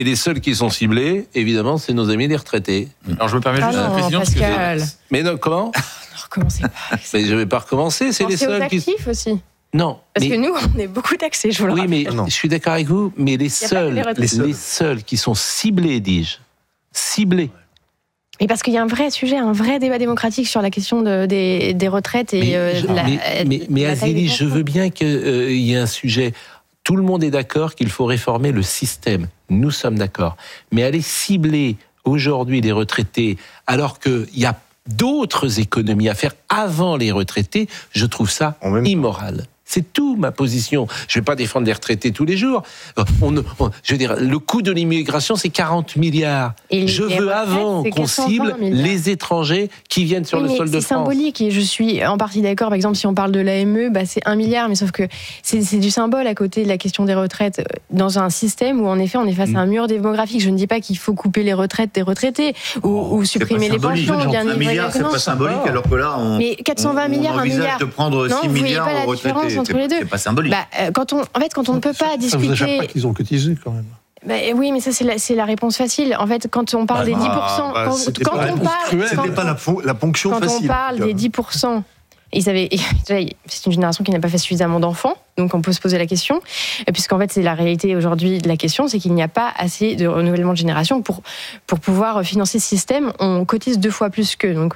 Et les seuls qui sont ciblés, évidemment, c'est nos amis les retraités. Alors je me permets juste une précision. Pascal. Mais non, comment? Ne recommencez pas. Mais je ne vais pas recommencer, c'est les Pensez aux seuls qui... actifs aussi. Non. Parce que nous, on est beaucoup taxés, je vous le rappelle. Oui, mais je suis d'accord avec vous, mais les seuls qui sont ciblés, dis-je, ciblés. Et parce qu'il y a un vrai sujet, un vrai débat démocratique sur la question des retraites et mais Azélie, je veux bien qu'il y ait un sujet. Tout le monde est d'accord qu'il faut réformer le système. Nous sommes d'accord. Mais aller cibler aujourd'hui les retraités alors qu'il y a d'autres économies à faire avant les retraités, je trouve ça immoral. C'est tout ma position. Je ne vais pas défendre les retraités tous les jours. Je veux dire, le coût de l'immigration, c'est 40 milliards. Et je veux avant qu'on cible les étrangers qui viennent sur le sol de France. C'est symbolique et je suis en partie d'accord. Par exemple, si on parle de l'AME, c'est 1 milliard, mais sauf que c'est du symbole à côté de la question des retraites dans un système où en effet on est face à un mur démographique. Je ne dis pas qu'il faut couper les retraites des retraités ou supprimer les pensions. Bien 1 milliard, c'est pas symbolique, alors que là, mais 420 milliards, 1 milliard. De prendre 6 milliards aux retraités. Entre les deux. C'est pas symbolique. Quand on ne peut pas discuter. Ça vous échappe pas qu'ils ont cotisé quand même. Oui, mais ça c'est la réponse facile. En fait, quand on parle des 10%, c'était pas la ponction facile. Quand on parle des 10%, c'est une génération qui n'a pas fait suffisamment d'enfants, donc on peut se poser la question, puisqu'en fait c'est la réalité aujourd'hui de la question, c'est qu'il n'y a pas assez de renouvellement de génération pour pouvoir financer ce système. On cotise 2 fois plus qu'eux, donc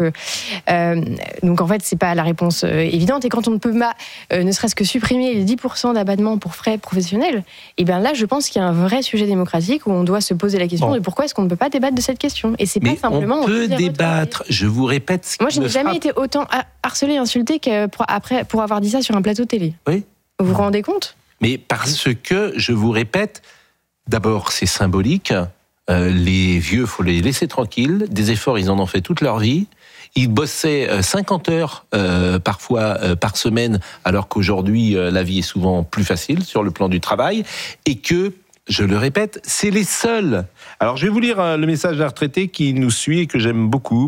en fait c'est pas la réponse évidente. Et quand on ne peut pas, ne serait-ce que supprimer les 10% d'abattement pour frais professionnels, et bien là je pense qu'il y a un vrai sujet démocratique où on doit se poser la question de pourquoi est-ce qu'on ne peut pas débattre de cette question. Et c'est pas simplement. On peut débattre. Je vous répète. Moi je n'ai jamais été autant harcelée, insultée pour avoir dit ça sur un plateau télé. Oui. Vous vous rendez compte ? Mais parce que, je vous répète, d'abord c'est symbolique, les vieux, faut les laisser tranquilles, des efforts ils en ont fait toute leur vie, ils bossaient 50 heures parfois par semaine, alors qu'aujourd'hui la vie est souvent plus facile sur le plan du travail, et que, je le répète, c'est les seuls. Alors je vais vous lire le message d'un retraité qui nous suit et que j'aime beaucoup.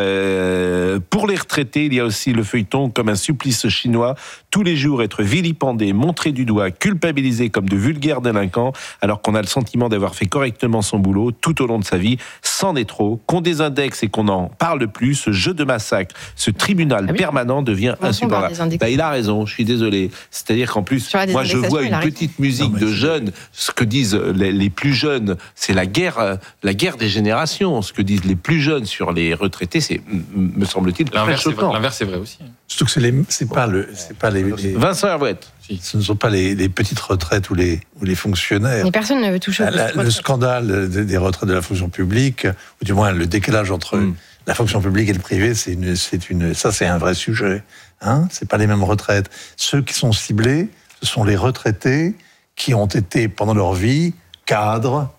Pour les retraités, il y a aussi le feuilleton comme un supplice chinois. Tous les jours, être vilipendé, montré du doigt, culpabilisé comme de vulgaires délinquants, alors qu'on a le sentiment d'avoir fait correctement son boulot tout au long de sa vie. C'en est trop. Qu'on désindexe et qu'on n'en parle plus, ce jeu de massacre, ce tribunal permanent devient insupportable. Il a raison, je suis désolé. C'est-à-dire qu'en plus, moi je vois une petite musique de jeunes. Ce que disent les plus jeunes, c'est la guerre des générations. Ce que disent les plus jeunes sur les retraités, c'est, me semble-t-il, l'inverse est vrai aussi. Surtout que c'est pas les Vincent Herouette. Ce ne sont pas les petites retraites ou les fonctionnaires. Mais personne ne veut toucher le scandale des retraites de la fonction publique, ou du moins le décalage entre la fonction publique et le privé, c'est un vrai sujet. C'est pas les mêmes retraites. Ceux qui sont ciblés, ce sont les retraités qui ont été pendant leur vie cadres.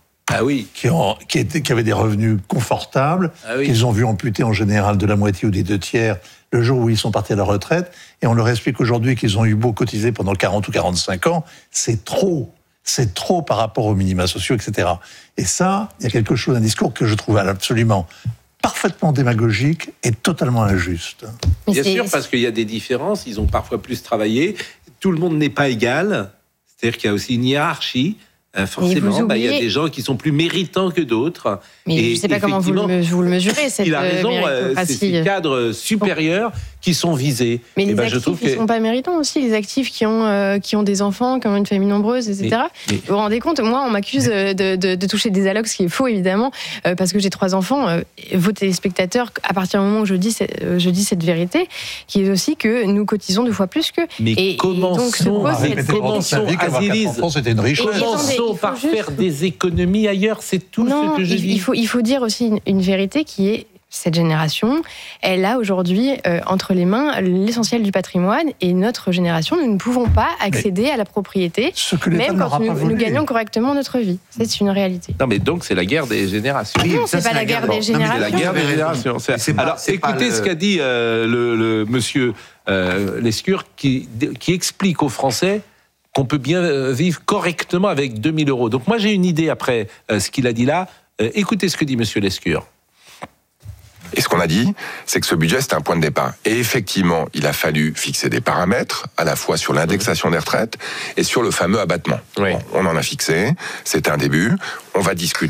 Qui avaient des revenus confortables, qu'ils ont vu amputer en général de la moitié ou des 2/3 le jour où ils sont partis à la retraite, et on leur explique aujourd'hui qu'ils ont eu beau cotiser pendant 40 ou 45 ans, c'est trop par rapport aux minima sociaux, etc. Et ça, il y a quelque chose, un discours que je trouve absolument parfaitement démagogique et totalement injuste. Bien sûr, parce qu'il y a des différences, ils ont parfois plus travaillé, tout le monde n'est pas égal, c'est-à-dire qu'il y a aussi une hiérarchie. Forcément, il y a des gens qui sont plus méritants que d'autres. Mais je ne sais pas comment vous le mesurez, cette il a raison, c'est ces cadres supérieurs qui sont visés. Mais les actifs, ils ne sont pas méritants aussi, les actifs qui ont des enfants, qui ont une famille nombreuse, etc. Vous vous rendez compte, moi, on m'accuse de toucher des allocs, ce qui est faux, évidemment, parce que j'ai 3 enfants. Vos téléspectateurs, à partir du moment où je dis cette vérité, qui est aussi que nous cotisons 2 fois plus qu'eux. Mais commençons, c'était une richesse. Par faire des économies ailleurs, c'est tout ce que je dis. Il faut dire aussi une vérité qui est cette génération, elle a aujourd'hui entre les mains l'essentiel du patrimoine, et notre génération, nous ne pouvons pas accéder à la propriété, même quand nous gagnons correctement notre vie. C'est une réalité. Non, mais donc c'est la guerre des générations. Non, c'est pas la guerre des générations. C'est la guerre des générations. Alors, écoutez ce qu'a dit le monsieur Lescure, qui explique aux Français qu'on peut bien vivre correctement avec 2 000 euros. Donc moi, j'ai une idée après ce qu'il a dit là. Écoutez ce que dit monsieur Lescure. Et ce qu'on a dit, c'est que ce budget, c'est un point de départ. Et effectivement, il a fallu fixer des paramètres, à la fois sur l'indexation des retraites et sur le fameux abattement. Oui. Bon, on en a fixé, c'est un début. On va discuter